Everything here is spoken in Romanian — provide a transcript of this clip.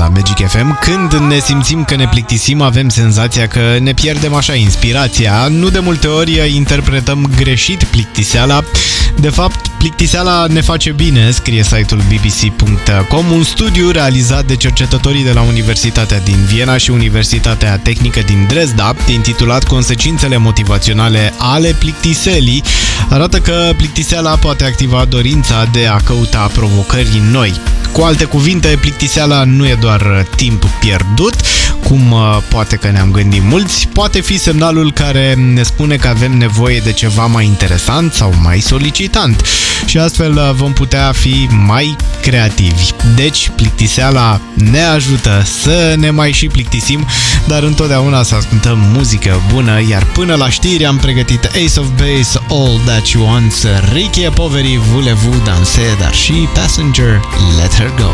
la Magic FM. Când ne simțim că ne plictisim, avem senzația că ne pierdem așa inspirația. Nu de multe ori interpretăm greșit plictiseala. De fapt, plictiseala ne face bine, scrie site-ul bbc.com. Un studiu realizat de cercetătorii de la Universitatea din Viena și Universitatea Tehnică din Dresda, intitulat Consecințele motivaționale ale plictiselii, arată că plictiseala poate activa dorința de a căuta provocări noi. Cu alte cuvinte, plictiseala nu e doar timp pierdut, cum poate că ne-am gândit mulți, poate fi semnalul care ne spune că avem nevoie de ceva mai interesant sau mai solicitant și astfel vom putea fi mai creativi. Deci, plictiseala ne ajută să ne mai și plictisim, dar întotdeauna să ascultăm muzică bună, iar până la știri am pregătit Ace of Base, All That You Want, Ricky Poveri, Voulez-vous danser, dar și Passenger, Let Her Go.